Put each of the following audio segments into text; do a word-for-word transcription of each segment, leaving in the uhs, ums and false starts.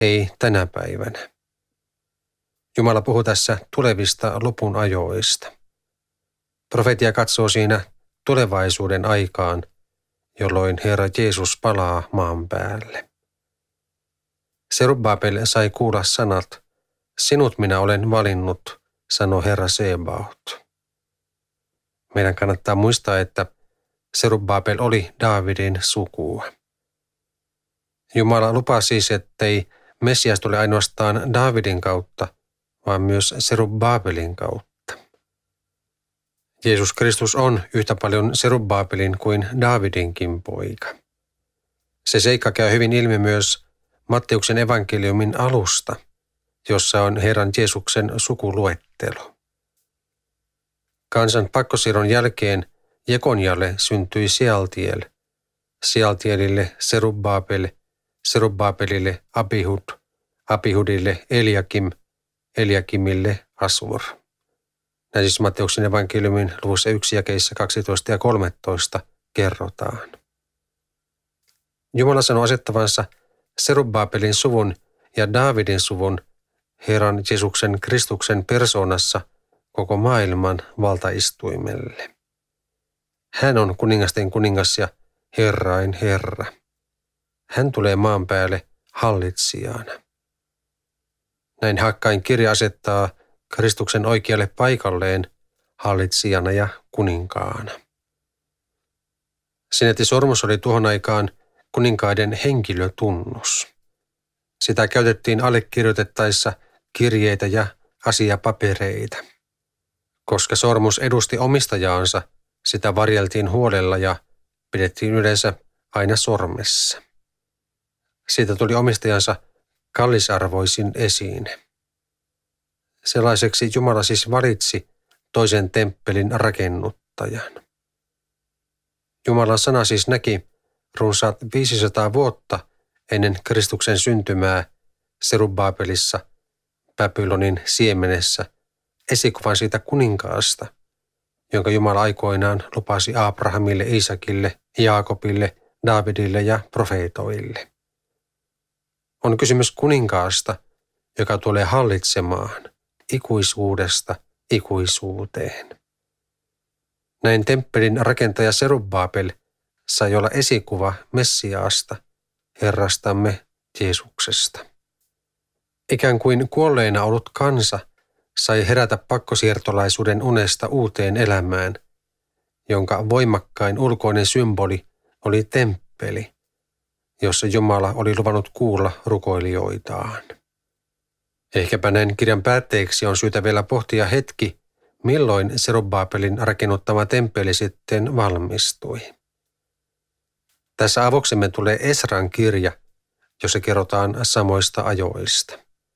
ei tänä päivänä. Jumala puhuu tässä tulevista lopun ajoista. Profeetia katsoo siinä tulevaisuuden aikaan, jolloin Herra Jeesus palaa maan päälle. Serubbabel sai kuulla sanat, sinut minä olen valinnut, sanoi Herra Sebaot. Meidän kannattaa muistaa, että Serubbabel oli Daavidin sukua. Jumala lupaa siis, ettei Messias tule ainoastaan Daavidin kautta, vaan myös Serubbabelin kautta. Jeesus Kristus on yhtä paljon Serubbabelin kuin Daavidinkin poika. Se seikka käy hyvin ilmi myös Matteuksen evankeliumin alusta, jossa on Herran Jeesuksen sukuluettelo. Kansan pakkosiirron jälkeen Jekonjalle syntyi Sealtiel, Sealtielille Serubbabel, Serubbabelille Abihud, Abihudille Eliakim, Eliakimille Asur. Näin siis Matteuksen evankeliumin luvussa yksi jakeissa kaksitoista ja kolmetoista kerrotaan. Jumala sanoi asettavansa Serubbabelin suvun ja Daavidin suvun Herran Jeesuksen Kristuksen persoonassa koko maailman valtaistuimelle. Hän on kuningasten kuningas ja Herrain Herra. Hän tulee maan päälle hallitsijana. Näin Hakkain kirja asettaa Kristuksen oikealle paikalleen hallitsijana ja kuninkaana. Sinetti-sormus oli tuohon aikaan kuninkaiden henkilötunnus. Sitä käytettiin allekirjoitettaessa kirjeitä ja asiapapereita. Koska sormus edusti omistajaansa, sitä varjeltiin huolella ja pidettiin yleensä aina sormessa. Siitä tuli omistajansa kallisarvoisin esine. Sellaiseksi Jumala siis valitsi toisen temppelin rakennuttajan. Jumalan sana siis näki runsaat viisisataa vuotta ennen Kristuksen syntymää Serubbabelissa, Babylonin siemenessä, esikuvan siitä kuninkaasta, jonka Jumala aikoinaan lupasi Abrahamille, Iisakille, Jaakobille, Daavidille ja profeetoille. On kysymys kuninkaasta, joka tulee hallitsemaan ikuisuudesta ikuisuuteen. Näin temppelin rakentaja Serubbabel sai olla esikuva Messiaasta, Herrastamme Jeesuksesta. Ikään kuin kuolleena ollut kansa sai herätä pakkosiirtolaisuuden unesta uuteen elämään, jonka voimakkain ulkoinen symboli oli temppeli, jossa Jumala oli luvannut kuulla rukoilijoitaan. Ehkäpä näin kirjan päätteeksi on syytä vielä pohtia hetki, milloin Serubbabelin rakennuttama temppeli sitten valmistui. Tässä avoksemme tulee Esran kirja, jossa kerrotaan samoista ajoista.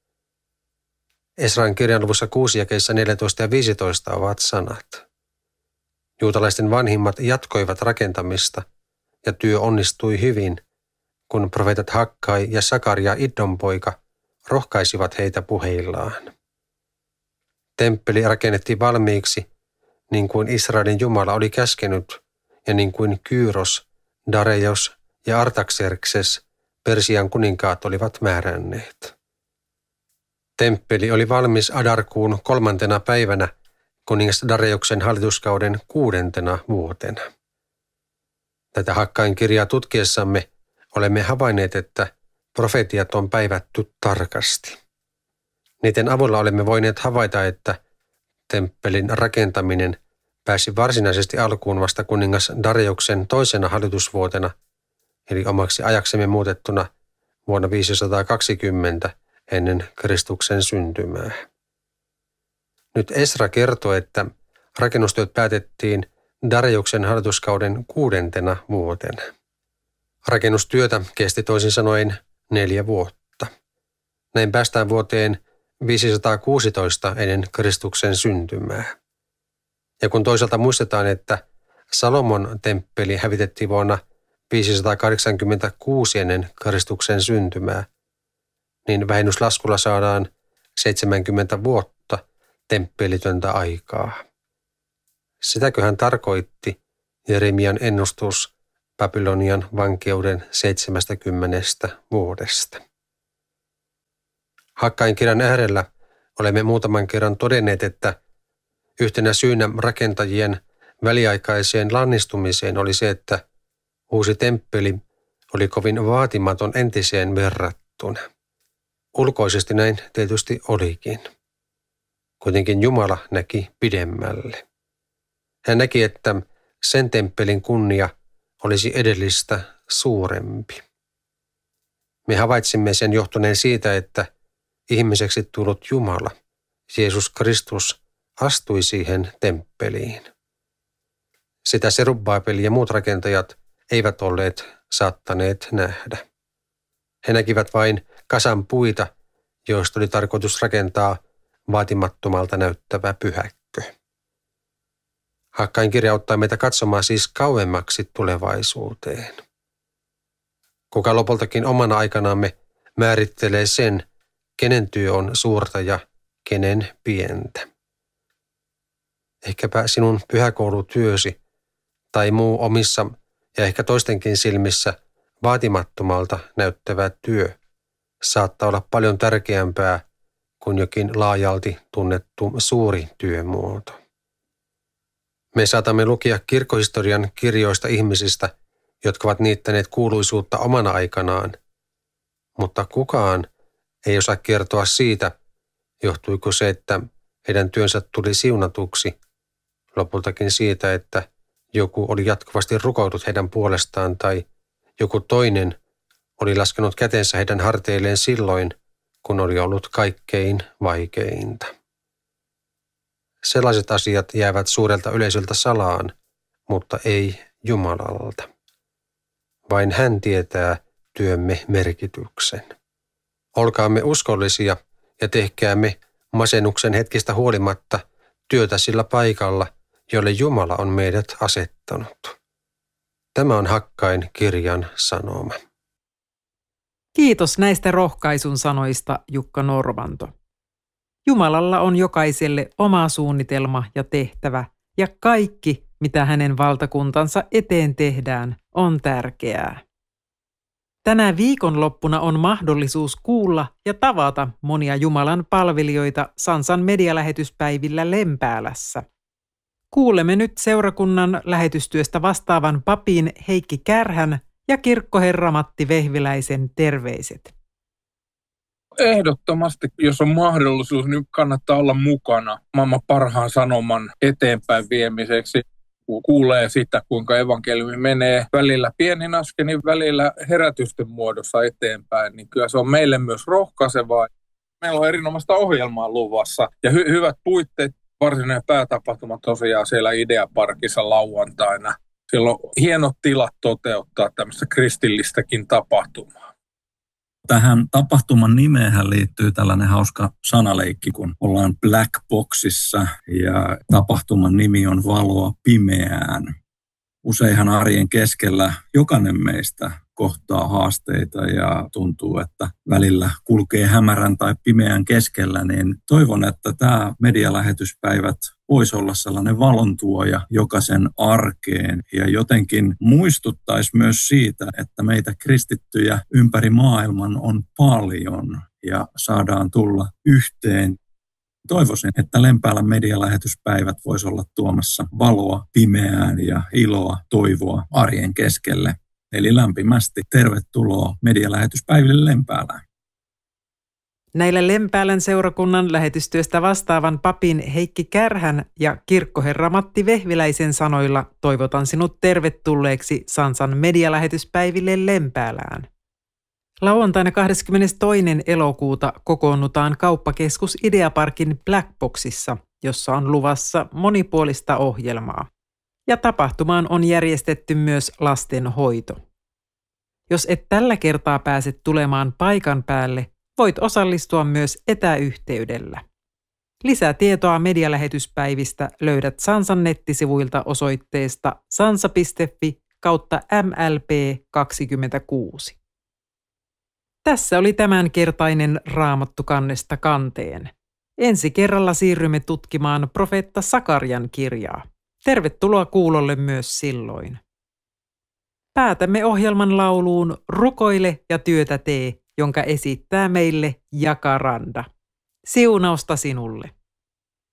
Esran kirjan luvussa kuusi jakeissa neljätoista ja viisitoista ovat sanat. Juutalaisten vanhimmat jatkoivat rakentamista ja työ onnistui hyvin, kun profeetat Hakkai ja Sakaria Iddon poika rohkaisivat heitä puheillaan. Temppeli rakennettiin valmiiksi, niin kuin Israelin Jumala oli käskenyt ja niin kuin Kyros, Dareios ja Artaxerxes, Persian kuninkaat olivat määränneet. Temppeli oli valmis Adarkuun kolmantena päivänä kuningas Dareioksen hallituskauden kuudentena vuotena. Tätä Hakkain kirjaa tutkiessamme olemme havainneet, että profetiat on päivätty tarkasti. Niiden avulla olemme voineet havaita, että temppelin rakentaminen pääsi varsinaisesti alkuun vasta kuningas Darioksen toisena hallitusvuotena, eli omaksi ajaksemme muutettuna vuonna viisisataakaksikymmentä ennen Kristuksen syntymää. Nyt Esra kertoo, että rakennustyöt päätettiin Darioksen hallituskauden kuudentena vuotena. Rakennustyötä kesti toisin sanoen neljä vuotta. Näin päästään vuoteen viisisataakuusitoista ennen Kristuksen syntymää. Ja kun toisaalta muistetaan, että Salomon temppeli hävitettiin vuonna viisisataakahdeksankymmentäkuusi ennen Kristuksen syntymää, niin vähennyslaskulla saadaan seitsemänkymmentä vuotta temppelitöntä aikaa. Sitäköhän tarkoitti Jeremian ennustus Babylonian vankeuden seitsemästäkymmenestä vuodesta. Hakkain kirjan äärellä olemme muutaman kerran todenneet, että yhtenä syynä rakentajien väliaikaiseen lannistumiseen oli se, että uusi temppeli oli kovin vaatimaton entiseen verrattuna. Ulkoisesti näin tietysti olikin. Kuitenkin Jumala näki pidemmälle. Hän näki, että sen temppelin kunnia olisi edellistä suurempi. Me havaitsimme sen johtuneen siitä, että ihmiseksi tullut Jumala, Jeesus Kristus, astui siihen temppeliin. Sitä Serubbabel ja muut rakentajat eivät olleet saattaneet nähdä. He näkivät vain kasan puita, joista oli tarkoitus rakentaa vaatimattomalta näyttävä pyhäkkö. Hakkain kirja auttaa meitä katsomaan siis kauemmaksi tulevaisuuteen. Kuka lopultakin omana aikanaamme määrittelee sen, kenen työ on suurta ja kenen pientä. Ehkäpä sinun pyhäkoulutyösi tai muu omissa ja ehkä toistenkin silmissä vaatimattomalta näyttävä työ saattaa olla paljon tärkeämpää kuin jokin laajalti tunnettu suuri työmuoto. Me saatamme lukea kirkkohistorian kirjoista ihmisistä, jotka ovat niittäneet kuuluisuutta omana aikanaan, mutta kukaan ei osaa kertoa siitä, johtuiko se, että heidän työnsä tuli siunatuksi, lopultakin siitä, että joku oli jatkuvasti rukoillut heidän puolestaan tai joku toinen oli laskenut kätensä heidän harteilleen silloin, kun oli ollut kaikkein vaikeinta. Sellaiset asiat jäävät suurelta yleisöltä salaan, mutta ei Jumalalta. Vain hän tietää työmme merkityksen. Olkaamme uskollisia ja tehkäämme masennuksen hetkistä huolimatta työtä sillä paikalla, jolle Jumala on meidät asettanut. Tämä on Hakkain kirjan sanoma. Kiitos näistä rohkaisun sanoista, Jukka Norvanto. Jumalalla on jokaiselle oma suunnitelma ja tehtävä, ja kaikki, mitä hänen valtakuntansa eteen tehdään, on tärkeää. Tänä viikonloppuna on mahdollisuus kuulla ja tavata monia Jumalan palvelijoita Sansan medialähetyspäivillä Lempäälässä. Kuulemme nyt seurakunnan lähetystyöstä vastaavan papin Heikki Kärhän ja kirkkoherra Matti Vehviläisen terveiset. Ehdottomasti, jos on mahdollisuus, niin kannattaa olla mukana maailman parhaan sanoman eteenpäin viemiseksi. Kun kuulee sitä, kuinka evankeliumi menee välillä pienin askelin, välillä herätysten muodossa eteenpäin, niin kyllä se on meille myös rohkaisevaa. Meillä on erinomaista ohjelmaa luvassa ja hy- hyvät puitteet. Varsinainen päätapahtuma tosiaan siellä Ideaparkissa lauantaina. Siellä on hienot tilat toteuttaa tämmöistä kristillistäkin tapahtumaa. Tähän tapahtuman nimeenhän liittyy tällainen hauska sanaleikki, kun ollaan Black Boxissa ja tapahtuman nimi on Valoa pimeään. Useinhan arjen keskellä jokainen meistä kohtaa haasteita ja tuntuu, että välillä kulkee hämärän tai pimeän keskellä, niin toivon, että tämä medialähetyspäivät voisi olla sellainen valontuoja jokaisen arkeen ja jotenkin muistuttaisi myös siitä, että meitä kristittyjä ympäri maailman on paljon ja saadaan tulla yhteen. Toivoisin, että Lempäälän medialähetyspäivät voisi olla tuomassa valoa pimeään ja iloa, toivoa arjen keskelle. Eli lämpimästi tervetuloa medialähetyspäiville Lempäälään. Näillä Lempäälän seurakunnan lähetystyöstä vastaavan papin Heikki Kärhän ja kirkkoherra Matti Vehviläisen sanoilla toivotan sinut tervetulleeksi Sansan medialähetyspäiville Lempäälään. Lauantaina kahdeskymmenestoinen elokuuta kokoonnutaan kauppakeskus Ideaparkin Black Boxissa, jossa on luvassa monipuolista ohjelmaa. Ja tapahtumaan on järjestetty myös lastenhoito. Jos et tällä kertaa pääse tulemaan paikan päälle, voit osallistua myös etäyhteydellä. Lisätietoa medialähetyspäivistä löydät Sansan nettisivuilta osoitteesta sansa piste fi kautta M L P kaksikymmentäkuusi. Tässä oli tämänkertainen Raamattu kannesta kanteen. Ensi kerralla siirrymme tutkimaan profeetta Sakarian kirjaa. Tervetuloa kuulolle myös silloin. Päätämme ohjelman lauluun Rukoile ja työtä tee jonka esittää meille Jacaranda. Siunausta sinulle.